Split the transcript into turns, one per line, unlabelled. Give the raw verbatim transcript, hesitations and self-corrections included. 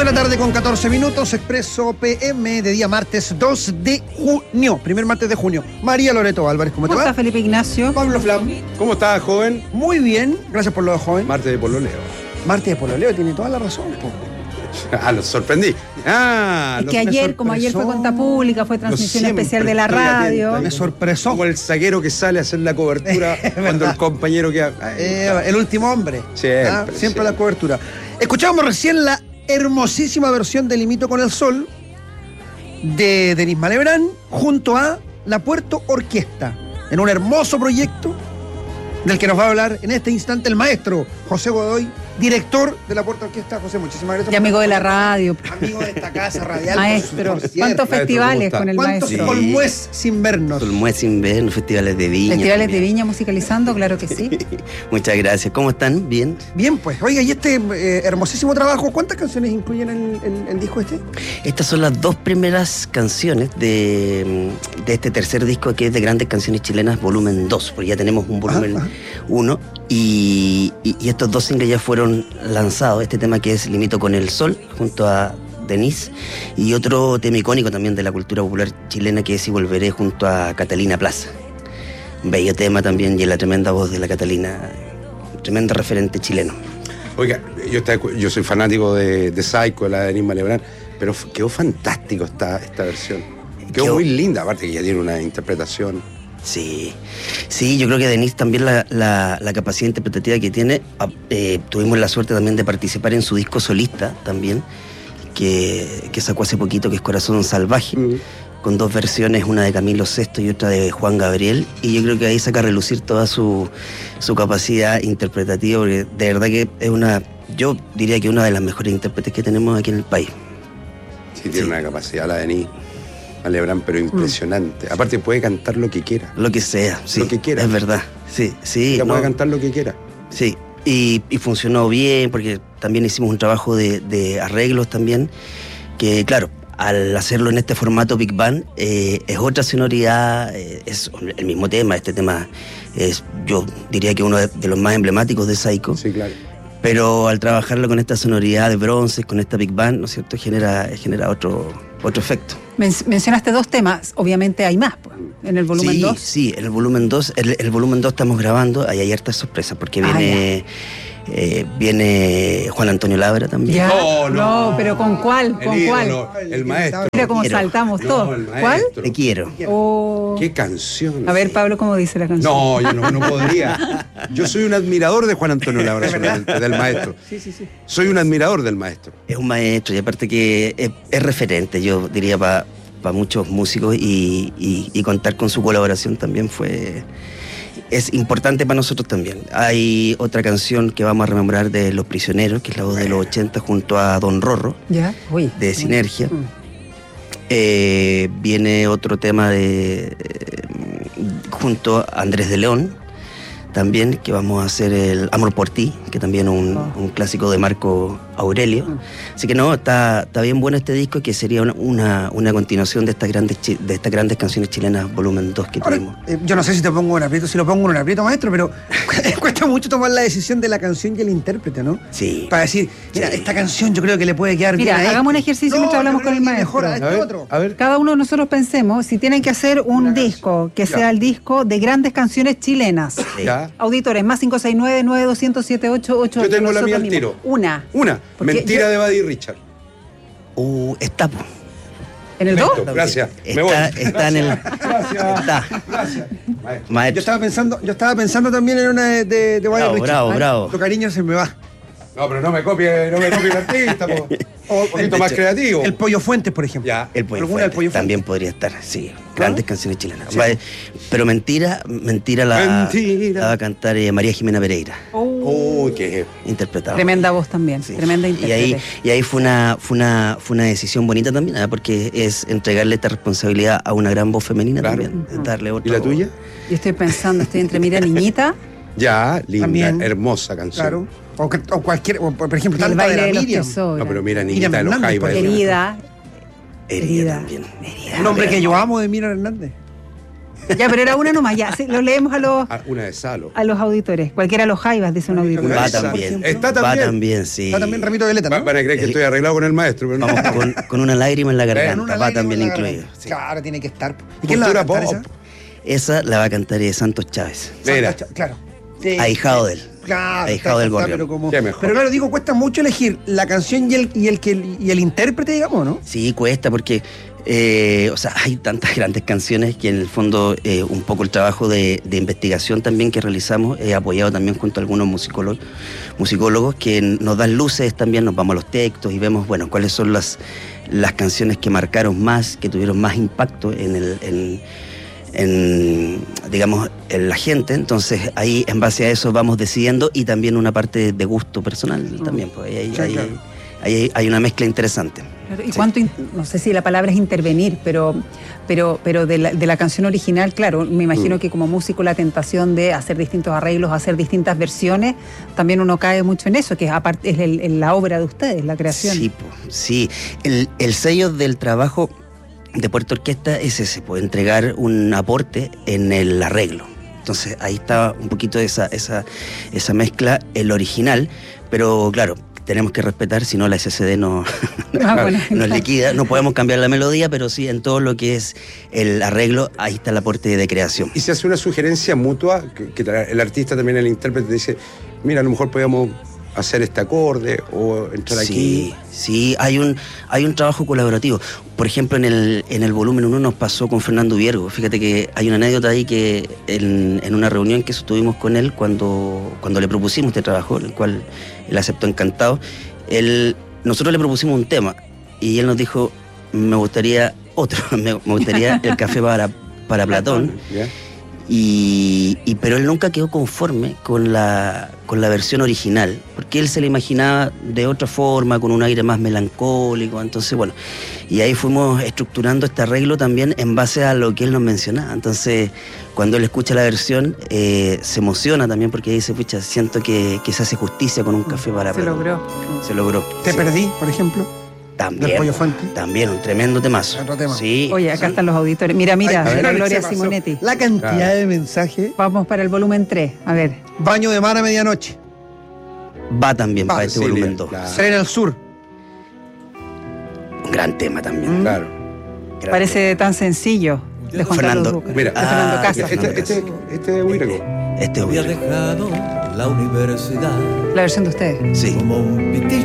de la tarde con catorce minutos, Expreso P M de día martes dos de junio, primer martes de junio. María Loreto Álvarez, ¿cómo,
¿Cómo
te va?
está Felipe Ignacio?
Pablo Flam.
¿Cómo estás, joven?
Muy bien, gracias por lo de joven.
Martes de pololeo.
Martes de pololeo, tiene toda la razón, po.
Ah, los sorprendí. Ah,
Es
los
que
me
ayer, como ayer fue
sorpresó.
cuenta pública, fue transmisión
siempre
especial de la
estoy
radio.
atento.
Me sorpresó.
Como el zaguero que sale a hacer la cobertura cuando el compañero queda.
Eh, el último hombre.
Siempre,
Ah, siempre
siempre.
la cobertura. Escuchábamos recién la hermosísima versión de Limito con el Sol de Denis Malebrán junto a la Puerto Orquesta, en un hermoso proyecto del que nos va a hablar en este instante el maestro José Godoy, director de la Puerto Orquesta. José, muchísimas gracias.
Y amigo de la radio.
Amigo de esta casa radial.
Maestro,
por cierto.
¿cuántos
Maestro,
festivales
¿cómo
con el
está?
¿Cuántos
maestro?
Sí.
Olmués sin vernos?
Olmués sin ver, festivales de viña.
Festivales de
también.
Viña musicalizando, claro que sí.
Muchas gracias. ¿Cómo están? ¿Bien?
Bien, pues, oiga, y este eh, hermosísimo trabajo, ¿cuántas canciones incluyen el, el, el disco este?
Estas son las dos primeras canciones de, de este tercer disco que es de Grandes Canciones Chilenas, volumen dos, porque ya tenemos un volumen
Ajá.
uno y, y, y estos dos singles ya fueron lanzados. Este tema que es Limito con el Sol, junto a Denise, y otro tema icónico también de la cultura popular chilena que es Y Volveré, junto a Catalina Plaza. Bello tema también, y la tremenda voz de la Catalina, tremendo referente chileno.
Oiga, yo, está- yo soy fanático de, de Psycho, de la de Denis Malebrán, pero f- quedó fantástico esta, esta versión. Quedó,
Quedó-
muy linda, aparte que ya tiene una interpretación.
Sí, sí, yo creo que Denise también la, la, la capacidad interpretativa que tiene, ah, eh, tuvimos la suerte también de participar en su disco solista también, que, que sacó hace poquito, que es Corazón Salvaje,
Mm.
con dos versiones, una de Camilo Sesto y otra de Juan Gabriel, y yo creo que ahí saca a relucir toda su, su capacidad interpretativa, porque de verdad que es una, yo diría que una de las mejores intérpretes que tenemos aquí en el país.
Sí, tiene
Sí.
una capacidad la de Denis Malebrán, pero impresionante. Aparte puede cantar lo que quiera.
Lo que sea, sí,
Lo que quiera.
es verdad, sí, sí.
Ella
no.
puede cantar lo que quiera.
Sí, y, y funcionó bien porque también hicimos un trabajo de, de arreglos también, que claro, al hacerlo en este formato Big Band eh, es otra sonoridad, eh, es el mismo tema, este tema es, yo diría que uno de, de los más emblemáticos de Psycho,
Sí, claro.
pero al trabajarlo con esta sonoridad de bronces, con esta Big Band, ¿no es cierto?, genera, genera otro, otro efecto.
Men- mencionaste dos temas, obviamente hay más, pues, en el volumen
sí,
dos.
Sí, en el volumen dos, el, el volumen dos estamos grabando, ahí hay hartas sorpresas, porque
Ah,
viene, eh, viene Juan Antonio Labra también.
Ya.
No,
No,
no.
pero ¿con cuál? ¿Con
El
cuál?
ídolo, el maestro.
Mira cómo
Quiero.
saltamos
No,
todos.
el
¿Cuál?
maestro.
Te quiero.
Oh.
Qué canción.
A ver, Pablo, ¿cómo dice la canción?
No, yo no, no podría. Yo soy un admirador de Juan Antonio Labra solamente, del maestro.
Sí, sí, sí.
Soy un admirador del maestro.
Es un maestro y aparte que es, es referente, yo diría, para muchos músicos y, y- y contar con su colaboración también fue... Es importante para nosotros también. Hay otra canción que vamos a rememorar de Los Prisioneros, que es la voz de los ochenta junto a Don Rorro,
¿Ya? Uy.
de Sinergia.
Mm.
Eh, viene otro tema de eh, junto a Andrés de León también, que vamos a hacer el Amor por ti, que también es un,
Oh.
un clásico de Marco Aurelio.
Mm.
Así que no, está, está bien bueno este disco, que sería una, una, una continuación de estas grandes chi- de estas grandes canciones chilenas volumen dos que
Ahora,
tuvimos.
eh, yo no sé si te pongo en aprieto, si lo pongo en aprieto, maestro, pero cuesta mucho tomar la decisión de la canción y el intérprete, ¿no?
Sí.
Para decir, mira,
Sí.
esta canción yo creo que le puede quedar
Mira,
bien a
hagamos un
este.
ejercicio
No,
mientras
yo
hablamos
creo
con el
que mejor a
maestro.
este
A ver,
otro.
a ver.
Cada uno de nosotros pensemos si tienen que hacer un
Una
disco que
Ya.
sea el disco de grandes canciones chilenas.
Sí.
Ya.
Auditores, más cinco seis nueve, nueve dos cero siete, ocho ocho.
Yo tengo la mía al tiro.
Una.
Una,
Porque
mentira
yo-
de Buddy Richard.
Uh, está, po.
¿En el dos?
Listo, gracias. Me
Está,
voy.
está en el.
Gracias.
Está.
Gracias. Maestro.
Yo
Maestro.
estaba pensando, yo estaba pensando también en una de, de, de Buddy
Bravo,
Richard.
bravo,
Ay,
bravo.
Tu cariño se me va.
No, pero no me copie, no me copie el artista, po. Un poquito más creativo.
El Pollo Fuentes, por ejemplo.
Ya.
El Pollo
¿Alguna del
Fuentes
Pollo Fuentes?
también podría estar, sí. Grandes canciones chilenas.
Sí.
Va- Pero mentira, mentira la,
Mentira.
la va a cantar eh, María Jimena Pereira,
Oh,
Uy, qué.
interpretada.
tremenda voz también,
Sí.
tremenda
Y
intérprete.
ahí, y ahí fue una, fue una, fue una decisión bonita también, ¿ah? Porque es entregarle esta responsabilidad a una gran voz femenina
Claro.
también. es darle otra
¿Y la
voz.
tuya?
Yo estoy pensando, estoy entre Mira Niñita,
Ya, linda,
También.
hermosa canción.
Claro. O, que- o cualquier, o, por ejemplo,
El
tanta
baile
de
de
la
los
Miriam.
tesoros.
No, pero mira,
Miriam
niñita de los
Hernández,
Jaivas.
por ejemplo.
Herida.
Herida,
Herida.
también. Herida.
Un hombre que yo amo de Miriam Hernández.
Ya, pero era una nomás, ya. Sí, lo leemos a los,
Ah, una de Salo.
a los auditores. Cualquiera de los jaivas, dice un auditor.
Una
Va
de Salo.
también.
Está
Va
también.
también, sí.
Está también Ramito Violeta,
Va-
¿no?
Van a creer que estoy arreglado con el maestro, pero no.
Vamos con, con una lágrima en la
Con
garganta,
una
va
lágrima
también
en la
incluido.
garganta.
Sí.
Claro, tiene que estar. ¿Y quién la va a
Cultura
cantar
pop.
esa?
Esa la va a cantar eh, Santos Chávez,
Mira.
Santa Cha- Claro. Sí.
ahijado de él.
Claro,
ahijado del
está,
Gorrión.
pero, como-
Qué mejor.
pero claro, digo, cuesta mucho elegir la canción y el, y el, que, y el intérprete, digamos, ¿no?
Sí, cuesta porque, eh, o sea, hay tantas grandes canciones que en el fondo eh, un poco el trabajo de, de investigación también que realizamos, he apoyado también junto a algunos musicólogos, musicólogos que nos dan luces también, nos vamos a los textos y vemos, bueno, cuáles son las, las canciones que marcaron más, que tuvieron más impacto en el... En, en, digamos, en la gente. Entonces ahí en base a eso vamos decidiendo y también una parte de gusto personal también, pues ahí,
Sí,
ahí-
claro.
ahí hay una mezcla interesante.
Claro, ¿y cuánto, in- no sé si la palabra es intervenir, pero, pero, pero de, la, de la canción original, claro, me imagino
Mm.
que como músico la tentación de hacer distintos arreglos, hacer distintas versiones, también uno cae mucho en eso, que es, aparte, es el- el- la obra de ustedes, la creación.
Sí, po, sí. El, el sello del trabajo de Puerto Orquesta es ese, pues entregar un aporte en el arreglo. Entonces ahí está un poquito esa, esa, esa mezcla, el original, pero claro, tenemos que respetar, si no la S S D no,
Ah, bueno,
nos
claro.
liquida, no podemos cambiar la melodía, pero sí en todo lo que es el arreglo, ahí está el aporte de creación.
Y se hace una sugerencia mutua, que, que el artista también, el intérprete, dice, mira, a lo mejor podríamos hacer este acorde o entrar
Sí,
aquí.
sí, hay un, hay un trabajo colaborativo. Por ejemplo, en el, en el volumen uno nos pasó con Fernando Viergo. Fíjate que hay una anécdota ahí que en, en una reunión que estuvimos con él cuando, cuando le propusimos este trabajo, el cual él aceptó encantado. Él, nosotros le propusimos un tema y él nos dijo, me gustaría otro, me, me gustaría el café para, para Platón.
¿Ya?
Y, y- pero él nunca quedó conforme con la, con la versión original, porque él se la imaginaba de otra forma, con un aire más melancólico. Entonces, bueno, y ahí fuimos estructurando este arreglo también en base a lo que él nos mencionaba. Entonces, cuando él escucha la versión, eh, se emociona también porque dice, pucha, siento que, que se hace justicia con un café para
Se
Platón".
logró.
Se logró.
Te
Sí.
perdí, por ejemplo, del
También.
Pollo Fuente.
También, un tremendo temazo.
Otro tema.
Sí.
Oye, acá
sí.
están los auditores. Mira, mira,
Ay,
la
se
Gloria
pasó.
Simonetti.
La cantidad
Claro.
de mensajes.
Vamos para el volumen tres. A ver.
Baño de mar a medianoche.
Va también
Va,
para este
sí,
volumen dos.
claro.
Serena al sur.
Un gran tema también.
Claro.
Gran
Parece tan sencillo. De Juan
Fernando,
Carlos Duque.
mira.
De Fernando
Ah,
Casas.
Este, este, este es Huiraco.
tema. Este
Había
obvio.
dejado la universidad
La versión de ustedes.
Sí.
como un pitillo